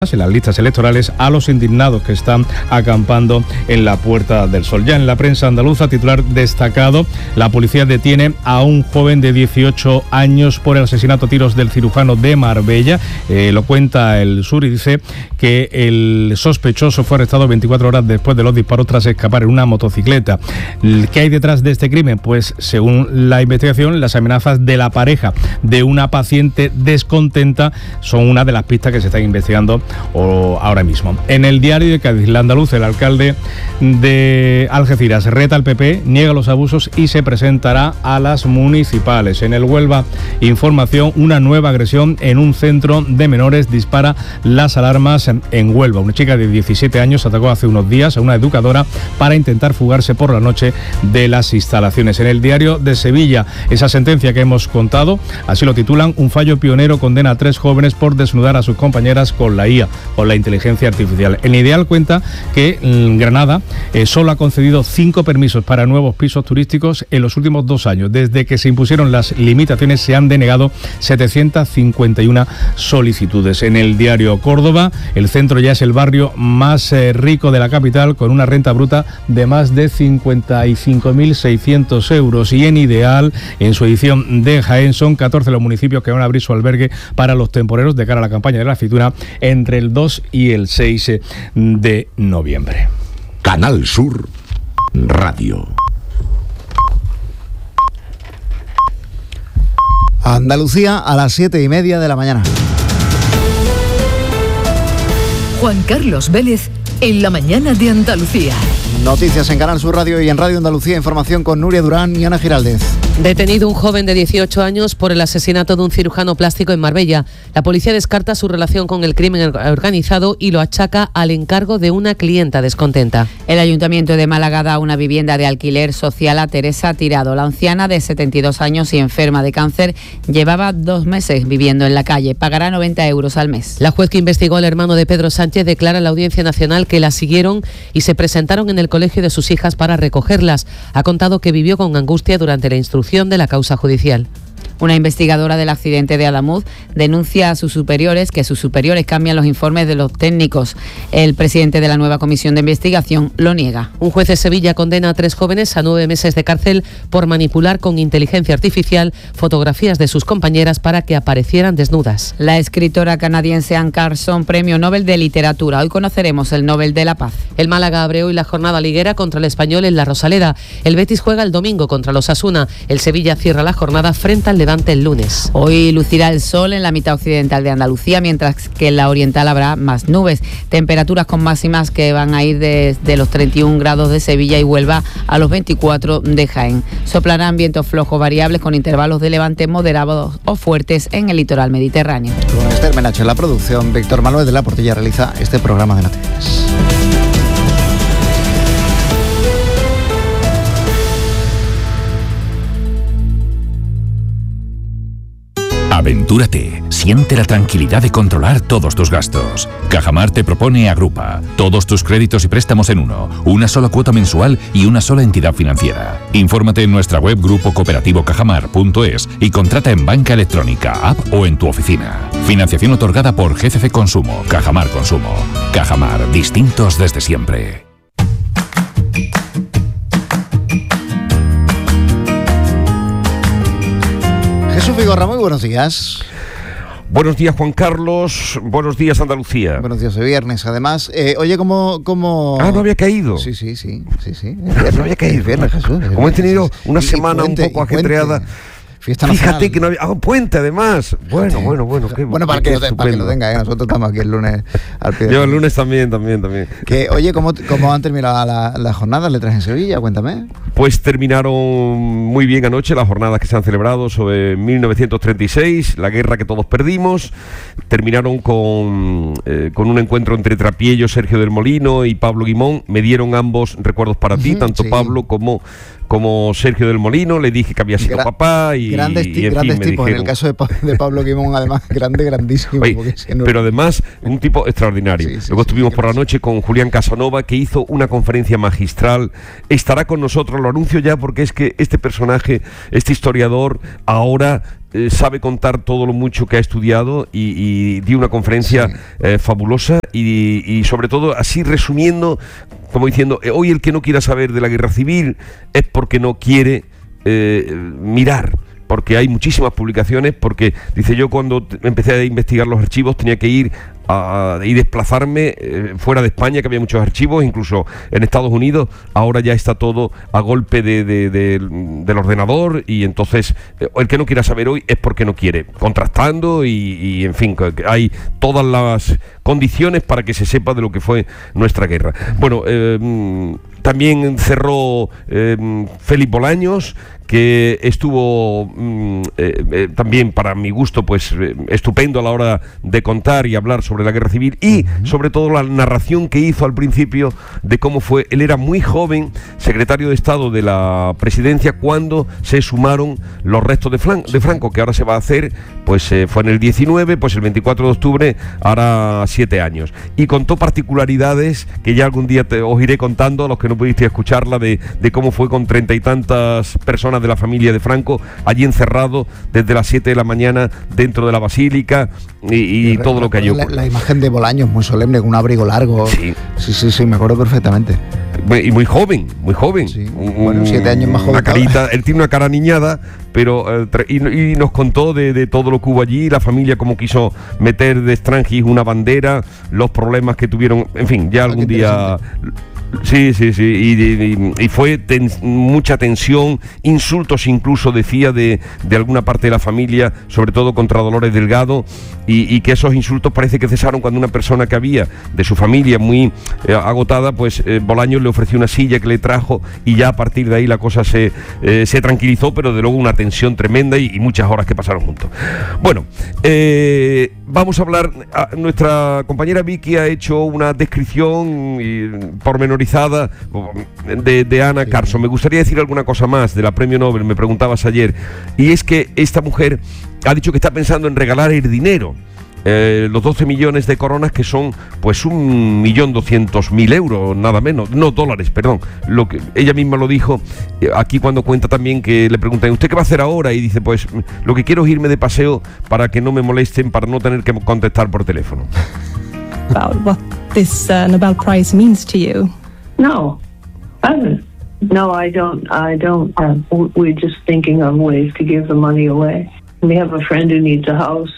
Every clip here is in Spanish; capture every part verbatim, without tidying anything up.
en las listas electorales a los indignados que están acampando en la Puerta del Sol. Ya en la prensa andaluza, titular destacado: la policía detiene a un joven de dieciocho años por el asesinato a tiros del cirujano de Marbella. Eh, lo cuenta El Sur y dice que el sospechoso fue arrestado veinticuatro horas después de los disparos tras escapar en una motocicleta. ¿Qué hay detrás de este crimen? Pues según la investigación, las amenazas de la pareja de una paciente descontenta son una de las pistas que se están investigando o ahora mismo. En el Diario de Cádiz, La Andaluz, el alcalde de Algeciras reta al P P, niega los abusos y se presentará a las municipales. En el Huelva Información, una nueva agresión en un centro de menores dispara las alarmas en Huelva. Una chica de diecisiete años atacó hace unos días a una educadora para intentar fugarse por la noche de las instalaciones. En el Diario de Sevilla, esa sentencia que hemos contado, así lo titulan: un fallo pionero condena a tres jóvenes por desnudar a sus compañeras con la I A, con la inteligencia artificial. El Ideal cuenta que mm, Granada eh, solo ha concedido cinco permisos para nuevos pisos turísticos en los últimos dos años. Desde que se impusieron las limitaciones se han denegado setecientas cincuenta y una solicitudes. En el Diario Córdoba, el centro ya es el barrio más eh, rico de la capital, con una renta bruta de más de cincuenta y cinco mil seiscientos euros. Y en Ideal, en su edición de Jaén, son catorce los municipios que van a abrir su albergue para los temporeros de cara a la campaña de la aceituna entre el dos y el seis de noviembre. Canal Sur Radio. Andalucía a las siete y media de la mañana. Juan Carlos Vélez en la mañana de Andalucía. Noticias en Canal Sur Radio y en Radio Andalucía. Información con Nuria Durán y Ana Giraldez. Detenido un joven de dieciocho años por el asesinato de un cirujano plástico en Marbella. La policía descarta su relación con el crimen organizado y lo achaca al encargo de una clienta descontenta. El Ayuntamiento de Málaga da una vivienda de alquiler social a Teresa Tirado. La anciana, de setenta y dos años y enferma de cáncer, llevaba dos meses viviendo en la calle. Pagará noventa euros al mes. La juez que investigó al hermano de Pedro Sánchez declara a la Audiencia Nacional que la siguieron y se presentaron en el colegio de sus hijas para recogerlas. Ha contado que vivió con angustia durante la instrucción de la causa judicial. Una investigadora del accidente de Adamuz denuncia a sus superiores que sus superiores cambian los informes de los técnicos. El presidente de la nueva comisión de investigación lo niega. Un juez de Sevilla condena a tres jóvenes a nueve meses de cárcel por manipular con inteligencia artificial fotografías de sus compañeras para que aparecieran desnudas. La escritora canadiense Anne Carson, premio Nobel de Literatura. Hoy conoceremos el Nobel de la Paz. El Málaga abre hoy la jornada liguera contra el Español en la Rosaleda. El Betis juega el domingo contra los Osasuna. El Sevilla cierra la jornada frente al Levante el lunes. Hoy lucirá el sol en la mitad occidental de Andalucía, mientras que en la oriental habrá más nubes. Temperaturas con máximas que van a ir desde los treinta y un grados de Sevilla y Huelva a los veinticuatro de Jaén. Soplarán vientos flojos variables con intervalos de levante moderados o fuertes en el litoral mediterráneo. Con Esther Menacho en la producción, Víctor Manuel de la Portilla realiza este programa de noticias. Aventúrate, siente la tranquilidad de controlar todos tus gastos. Cajamar te propone Agrupa, todos tus créditos y préstamos en uno, una sola cuota mensual y una sola entidad financiera. Infórmate en nuestra web grupo cooperativo cajamar punto es y contrata en banca electrónica, app o en tu oficina. Financiación otorgada por G C C Consumo, Cajamar Consumo. Cajamar, distintos desde siempre. Jesús Vigorra, muy buenos días. Buenos días, Juan Carlos. Buenos días, Andalucía. Buenos días de viernes, además. Eh, oye, ¿cómo, ¿cómo...? Ah, no había caído. Sí, sí, sí. sí, sí. Viernes, no había caído. Viernes, Jesús. Como he tenido una y, semana y puente, un poco ajetreada. Fiesta Fíjate nacional. que no había... Ah, puente, además. Bueno, Sí. bueno, bueno. Qué, bueno, para, qué que lo, para que lo tenga, ¿eh? Nosotros estamos aquí el lunes al pie de Yo el lunes también, también, también. Que, oye, ¿cómo, cómo han terminado las la jornadas letras en Sevilla? Cuéntame. Pues terminaron muy bien anoche las jornadas que se han celebrado sobre mil novecientos treinta y seis, la guerra que todos perdimos. Terminaron con, eh, con un encuentro entre Trapiello, Sergio del Molino y Pablo Guimón. Me dieron ambos recuerdos para ti, tanto sí. Pablo como... como Sergio del Molino. Le dije que había sido Gra- papá y grandes, y, en grandes fin, me tipos, dijeron... en el caso de, pa- de Pablo Guimón, además, grande, grandísimo. Oye, no... pero además un tipo extraordinario. Sí, sí, Luego sí, estuvimos sí, por la noche con Julián Casanova, que hizo una conferencia magistral. Estará con nosotros, lo anuncio ya, porque es que este personaje, este historiador, ahora eh, sabe contar todo lo mucho que ha estudiado y, y dio una conferencia sí. eh, fabulosa y, y sobre todo así resumiendo, como diciendo, eh, hoy el que no quiera saber de la guerra civil es porque no quiere eh, mirar, porque hay muchísimas publicaciones, porque dice yo cuando empecé a investigar los archivos tenía que ir a, y desplazarme eh, fuera de España, que había muchos archivos, incluso en Estados Unidos. Ahora ya está todo a golpe de, de, de, del ordenador y entonces eh, el que no quiera saber hoy es porque no quiere, contrastando y, y en fin, hay todas las condiciones para que se sepa de lo que fue nuestra guerra. Bueno, eh, también cerró eh, Félix Bolaños, que estuvo mm, eh, eh, también para mi gusto pues eh, estupendo a la hora de contar y hablar sobre la guerra civil y uh-huh. sobre todo la narración que hizo al principio de cómo fue. Él era muy joven, secretario de Estado de la presidencia cuando se sumaron los restos de, Fran- de Franco, que ahora se va a hacer, pues eh, fue en el diecinueve, pues el veinticuatro de octubre, hará siete años. Y contó particularidades que ya algún día te, os iré contando a los que no pudiste escucharla, de, de cómo fue con treinta y tantas personas de la familia de Franco allí encerrado desde las siete de la mañana dentro de la basílica y, y, y todo re- lo que hay ocurrido. La, la imagen de Bolaños muy solemne con un abrigo largo. Sí, sí, sí, sí, me acuerdo perfectamente. Y muy joven, muy joven. Sí, bueno, siete años más joven. Una carita, él tiene una cara niñada, pero eh, tra- y, y nos contó de, de todo lo que hubo allí, la familia cómo quiso meter de Strangis una bandera, los problemas que tuvieron, en fin, ya algún día. Sí, sí, sí, y, y, y fue ten, mucha tensión, insultos incluso decía de, de alguna parte de la familia, sobre todo contra Dolores Delgado, y, y que esos insultos parece que cesaron cuando una persona que había de su familia muy eh, agotada, pues eh, Bolaños le ofreció una silla que le trajo y ya a partir de ahí la cosa se, eh, se tranquilizó, pero de luego una tensión tremenda y, y muchas horas que pasaron juntos. Bueno, eh, vamos a hablar, a, nuestra compañera Vicky ha hecho una descripción y, pormenorizada de, de Ana Carson. Me gustaría decir alguna cosa más de la Premio Nobel, me preguntabas ayer, y es que esta mujer ha dicho que está pensando en regalar el dinero, eh, los doce millones de coronas, que son pues un millón doscientos mil euros, nada menos, no dólares, perdón, lo que ella misma lo dijo eh, aquí cuando cuenta también que le preguntan, ¿usted qué va a hacer ahora? Y dice, pues lo que quiero es irme de paseo para que no me molesten, para no tener que contestar por teléfono. About what this uh, Nobel Prize means to you. No, uh, no, I don't. I don't. Uh, we're just thinking of ways to give the money away. We have a friend who needs a house,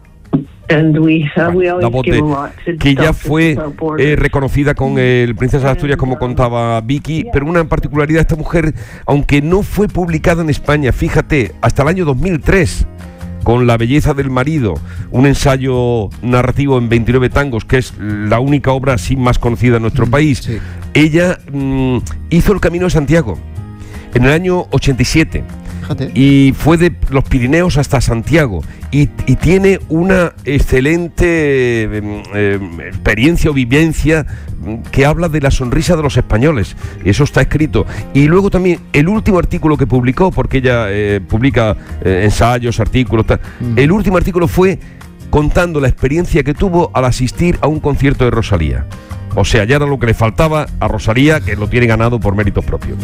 and we uh, we always give a lot to que ya fue eh, reconocida con el Princesa de Asturias, como contaba Vicky, pero una particularidad de esta mujer, aunque no fue publicada en España, fíjate, hasta el año dos mil tres. Con La belleza del marido, un ensayo narrativo en veintinueve tangos, que es la única obra así más conocida en nuestro país. Sí. Ella mmm, hizo el Camino de Santiago en el año ochenta y siete. Fíjate. Y fue de los Pirineos hasta Santiago y, y tiene una excelente eh, eh, experiencia o vivencia que habla de la sonrisa de los españoles. Eso está escrito. Y luego también el último artículo que publicó, porque ella eh, publica eh, ensayos, artículos, tal, mm. el último artículo fue contando la experiencia que tuvo al asistir a un concierto de Rosalía. O sea, ya era lo que le faltaba a Rosalía, que lo tiene ganado por méritos propios.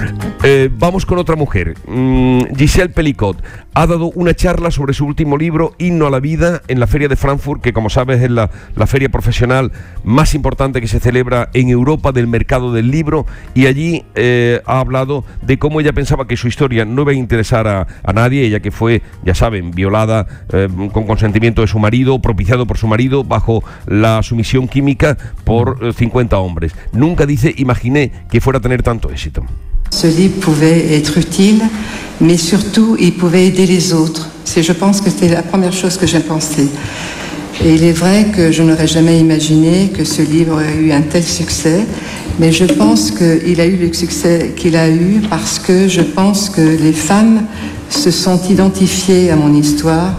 Eh, vamos con otra mujer. Mm, Giselle Pelicot ha dado una charla sobre su último libro, Himno a la vida, en la Feria de Frankfurt, que como sabes es la, la feria profesional más importante que se celebra en Europa del mercado del libro, y allí eh, ha hablado de cómo ella pensaba que su historia no iba a interesar a, a nadie, ella que fue, ya saben, violada eh, con consentimiento de su marido, propiciado por su marido, bajo la sumisión química por cincuenta hombres. Nunca dice, imaginé que fuera a tener tanto éxito. Ce livre pouvait être utile, mais surtout il pouvait aider les autres. C'est, je pense que c'était la première chose que j'ai pensé. Et il est vrai que je n'aurais jamais imaginé que ce livre ait eu un tel succès, mais je pense qu'il a eu le succès qu'il a eu parce que je pense que les femmes se sont identifiées à mon histoire.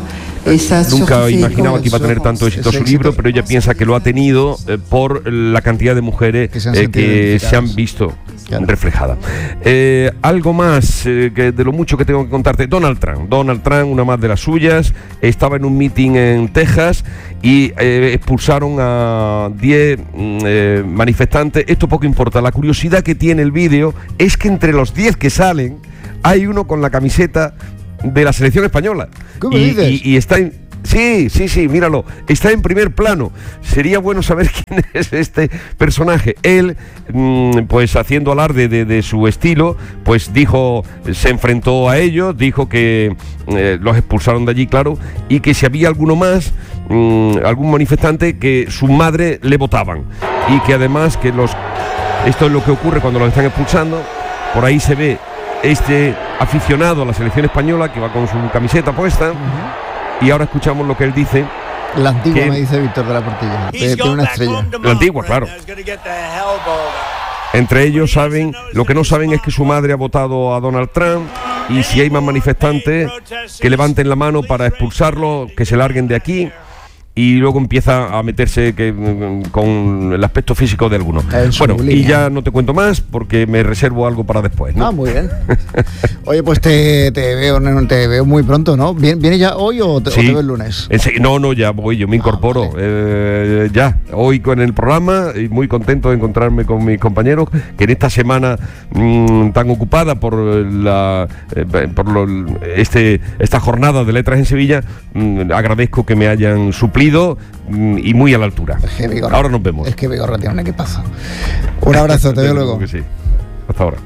Nunca imaginaba que iba a tener tanto éxito su libro, pero ella piensa que lo ha tenido eh, por la cantidad de mujeres que se han, eh, que se han visto claro. reflejadas. Eh, algo más eh, que de lo mucho que tengo que contarte. Donald Trump, Donald Trump, una más de las suyas, estaba en un meeting en Texas y eh, expulsaron a diez eh, manifestantes. Esto poco importa. La curiosidad que tiene el vídeo es que entre los diez que salen hay uno con la camiseta de la selección española. ¿Cómo y, dices? y, y está en... Sí, sí, sí, míralo, está en primer plano. Sería bueno saber quién es este personaje. Él, mmm, pues haciendo alarde de, de su estilo, pues dijo, se enfrentó a ellos, dijo que eh, los expulsaron de allí, claro, y que si había alguno más, mmm, algún manifestante, que su madre le votaban. Y que además que los... Esto es lo que ocurre cuando los están expulsando. Por ahí se ve este aficionado a la selección española que va con su camiseta puesta. Uh-huh. Y ahora escuchamos lo que él dice. La antigua, que, me dice Víctor de la Portilla. Tiene una estrella. La antigua, claro. Entre ellos saben, lo que no saben es que su madre ha votado a Donald Trump, y si hay más manifestantes, que levanten la mano para expulsarlo, que se larguen de aquí. Y luego empieza a meterse que, con el aspecto físico de algunos. Bueno, y ya no te cuento más porque me reservo algo para después, ¿no? Ah, muy bien. Oye, pues te, te veo te veo muy pronto, ¿no? ¿Vienes ya hoy o te, sí. o te veo el lunes? No, no, ya voy, yo me incorporo. Ah, vale. eh, ya, hoy con el programa, y muy contento de encontrarme con mis compañeros, que en esta semana mmm, tan ocupada por la eh, por lo, este esta jornada de letras en Sevilla, mmm, agradezco que me hayan suplido y muy a la altura. Es que Vigorra, ahora nos vemos. Es que Vigorra tiene un equipazo. Un abrazo, te veo luego. Que sí. Hasta ahora.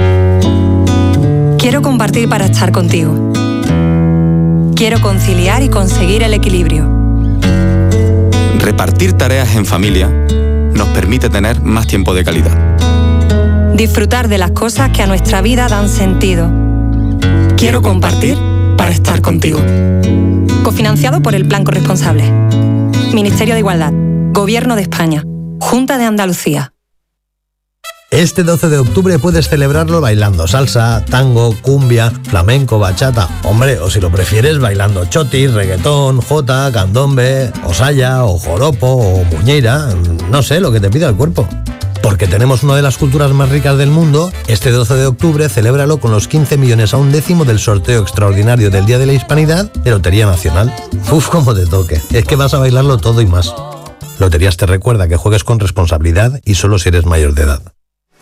Quiero compartir para estar contigo. Quiero conciliar y conseguir el equilibrio. Repartir tareas en familia nos permite tener más tiempo de calidad. Disfrutar de las cosas que a nuestra vida dan sentido. Quiero, Quiero compartir para estar contigo. Cofinanciado por el Plan Corresponsable. Ministerio de Igualdad. Gobierno de España. Junta de Andalucía. Este doce de octubre puedes celebrarlo bailando salsa, tango, cumbia, flamenco, bachata. Hombre, o si lo prefieres, bailando chotis, reggaetón, jota, candombe, o saya, o joropo, o muñeira. No sé, lo que te pida el cuerpo. Porque tenemos una de las culturas más ricas del mundo, este doce de octubre celébralo con los quince millones a un décimo del sorteo extraordinario del Día de la Hispanidad de Lotería Nacional. Uf, como te toque, es que vas a bailarlo todo y más. Loterías te recuerda que juegues con responsabilidad y solo si eres mayor de edad.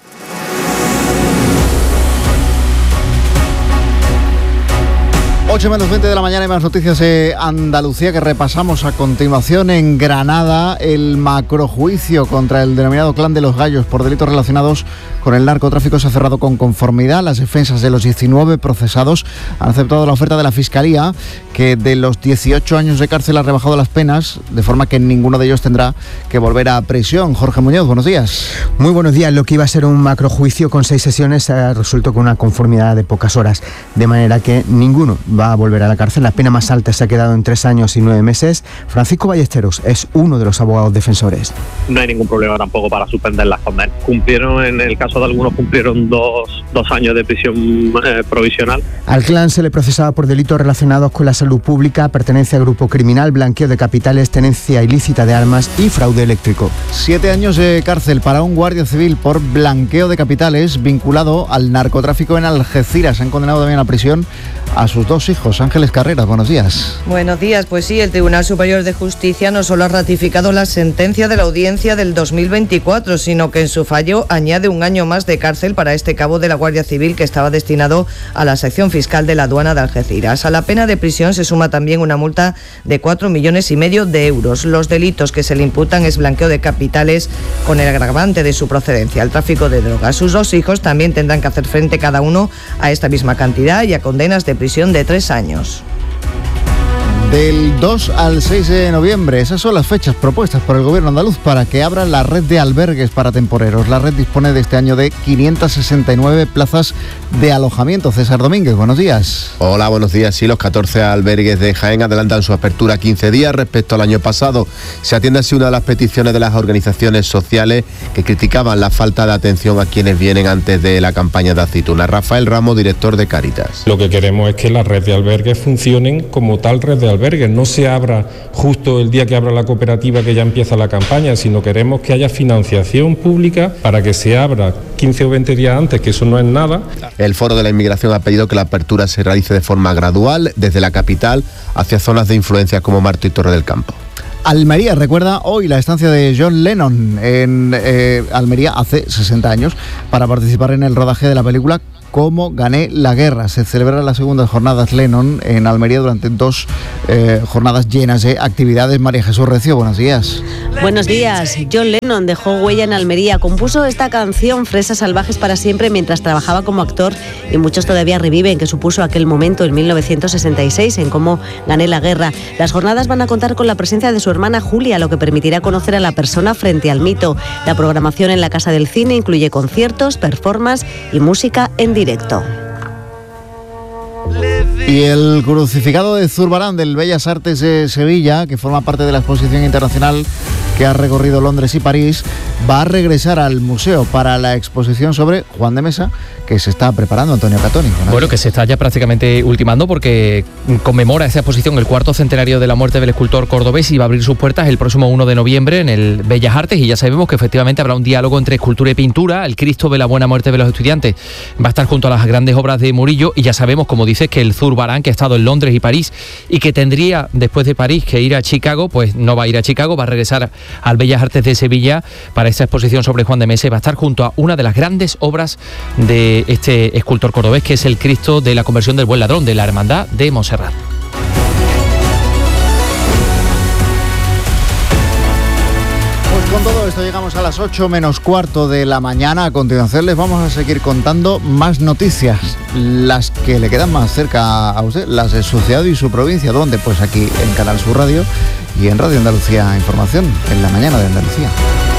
ocho menos veinte de la mañana y más noticias de Andalucía que repasamos a continuación. En Granada, el macrojuicio contra el denominado Clan de los Gallos por delitos relacionados con el narcotráfico se ha cerrado con conformidad. Las defensas de los diecinueve procesados han aceptado la oferta de la Fiscalía, que de los dieciocho años de cárcel ha rebajado las penas, de forma que ninguno de ellos tendrá que volver a prisión. Jorge Muñoz, buenos días. Muy buenos días. Lo que iba a ser un macrojuicio con seis sesiones ha resuelto con una conformidad de pocas horas, de manera que ninguno va a volver a la cárcel. La pena más alta se ha quedado en tres años y nueve meses. Francisco Ballesteros es uno de los abogados defensores. No hay ningún problema tampoco para suspender las condenas. Cumplieron, en el caso de algunos, cumplieron dos, dos años de prisión eh, provisional. Al clan se le procesaba por delitos relacionados con la salud pública, pertenencia a grupo criminal, blanqueo de capitales, tenencia ilícita de armas y fraude eléctrico. Siete años de cárcel para un guardia civil por blanqueo de capitales vinculado al narcotráfico en Algeciras. Se han condenado también a prisión a sus dos hijos. Ángeles Carrera, buenos días. Buenos días. Pues sí, el Tribunal Superior de Justicia no solo ha ratificado la sentencia de la audiencia del dos mil veinticuatro, sino que en su fallo añade un año más de cárcel para este cabo de la Guardia Civil que estaba destinado a la sección fiscal de la aduana de Algeciras. A la pena de prisión se suma también una multa de cuatro millones y medio de euros. Los delitos que se le imputan es blanqueo de capitales con el agravante de su procedencia, el tráfico de drogas. Sus dos hijos también tendrán que hacer frente cada uno a esta misma cantidad y a condenas de prisión de tres años. Del dos al seis de noviembre, esas son las fechas propuestas por el Gobierno andaluz para que abra la red de albergues para temporeros. La red dispone de este año de quinientas sesenta y nueve plazas de alojamiento. César Domínguez, buenos días. Hola, buenos días. Sí, los catorce albergues de Jaén adelantan su apertura a quince días respecto al año pasado. Se atiende así una de las peticiones de las organizaciones sociales que criticaban la falta de atención a quienes vienen antes de la campaña de aceituna. Rafael Ramos, director de Cáritas. Lo que queremos es que la red de albergues funcionen como tal red de albergues. No se abra justo el día que abra la cooperativa que ya empieza la campaña, sino queremos que haya financiación pública para que se abra quince o veinte días antes, que eso no es nada. El Foro de la Inmigración ha pedido que la apertura se realice de forma gradual desde la capital hacia zonas de influencia como Marto y Torre del Campo. Almería recuerda hoy la estancia de John Lennon en eh, Almería hace sesenta años para participar en el rodaje de la película Cómo gané la guerra. Se celebran las segundas jornadas Lennon en Almería durante dos eh, jornadas llenas de actividades. María Jesús Recio, buenos días. Buenos días. John Lennon dejó huella en Almería. Compuso esta canción, Fresas salvajes para siempre, mientras trabajaba como actor, y muchos todavía reviven que supuso aquel momento en mil novecientos sesenta y seis en Cómo gané la guerra. Las jornadas van a contar con la presencia de su hermana Julia, lo que permitirá conocer a la persona frente al mito. La programación en la Casa del Cine incluye conciertos, performance y música en directo. Y el crucificado de Zurbarán del Bellas Artes de Sevilla, que forma parte de la exposición internacional que ha recorrido Londres y París, va a regresar al museo para la exposición sobre Juan de Mesa, que se está preparando, Antonio Catoni. Bueno, que se está ya prácticamente ultimando porque conmemora esta exposición el cuarto centenario de la muerte del escultor cordobés y va a abrir sus puertas el próximo uno de noviembre en el Bellas Artes, y ya sabemos que efectivamente habrá un diálogo entre escultura y pintura. El Cristo de la buena muerte de los estudiantes va a estar junto a las grandes obras de Murillo, y ya sabemos, como dices, que el Zurbarán, que ha estado en Londres y París y que tendría después de París que ir a Chicago, pues no va a ir a Chicago, va a regresar al Bellas Artes de Sevilla para esta exposición sobre Juan de Mesa, y va a estar junto a una de las grandes obras de este escultor cordobés, que es el Cristo de la Conversión del Buen Ladrón, de la Hermandad de Montserrat. Con todo esto llegamos a las ocho menos cuarto de la mañana. A continuación les vamos a seguir contando más noticias, las que le quedan más cerca a usted, las de su ciudad y su provincia. ¿Dónde? Pues aquí en Canal Sur Radio y en Radio Andalucía Información, en la mañana de Andalucía.